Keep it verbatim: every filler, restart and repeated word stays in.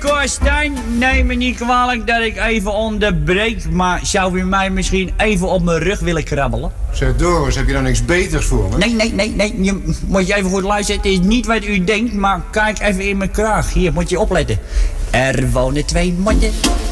Cor Stijn, neem me niet kwalijk dat ik even onderbreek, maar zou u mij misschien even op mijn rug willen krabbelen? Zeg Doris, heb je dan niks beters voor me? Nee, nee, nee, nee, je, moet je even goed luisteren. Het is niet wat u denkt, maar kijk even in mijn kraag. Hier, moet je opletten. Er wonen twee motten